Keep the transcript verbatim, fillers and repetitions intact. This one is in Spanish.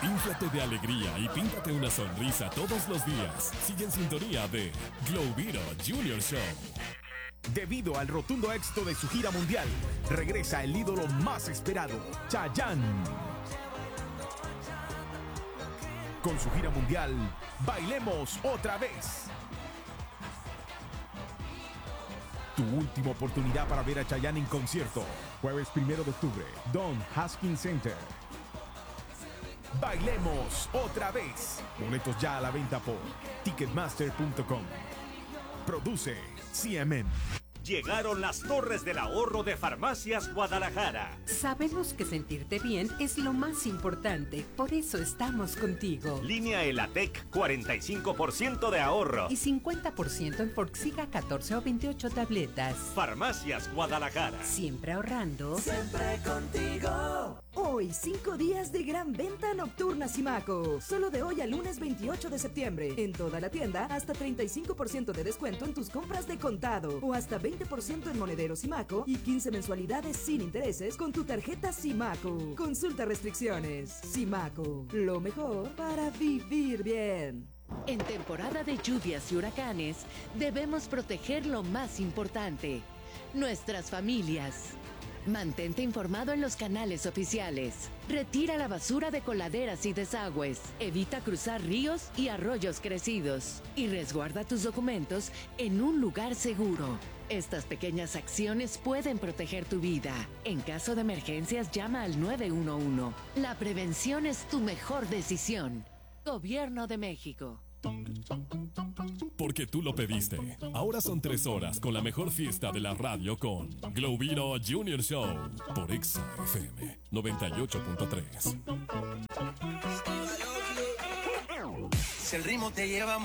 Inflate de alegría y píntate una sonrisa todos los días. Sigue en sintonía de Globito Junior Show. Debido al rotundo éxito de su gira mundial, regresa el ídolo más esperado, Chayanne. Con su gira mundial, Bailemos Otra Vez. Tu última oportunidad para ver a Chayanne en concierto. Jueves primero de octubre, Don Haskins Center. Bailemos Otra Vez. Boletos ya a la venta por ticketmaster punto com. Produce C M N. Llegaron las Torres del Ahorro de Farmacias Guadalajara. Sabemos que sentirte bien es lo más importante, por eso estamos contigo. Línea Elatec, cuarenta y cinco por ciento de ahorro. Y cincuenta por ciento en Forxiga catorce o veintiocho tabletas. Farmacias Guadalajara. Siempre ahorrando. Siempre contigo. Hoy, cinco días de gran venta nocturna Simaco. Solo de hoy al lunes veintiocho de septiembre. En toda la tienda, hasta treinta y cinco por ciento de descuento en tus compras de contado. O hasta veinte por ciento en monedero Simaco y quince mensualidades sin intereses con tu tarjeta Simaco. Consulta restricciones. Simaco, lo mejor para vivir bien. En temporada de lluvias y huracanes, debemos proteger lo más importante, nuestras familias. Mantente informado en los canales oficiales. Retira la basura de coladeras y desagües. Evita cruzar ríos y arroyos crecidos. Y resguarda tus documentos en un lugar seguro. Estas pequeñas acciones pueden proteger tu vida. En caso de emergencias, llama al nueve uno uno. La prevención es tu mejor decisión. Gobierno de México. Porque tú lo pediste. Ahora son tres horas con la mejor fiesta de la radio con Globito Junior Show por X F M noventa y ocho punto tres. Si el ritmo te lleva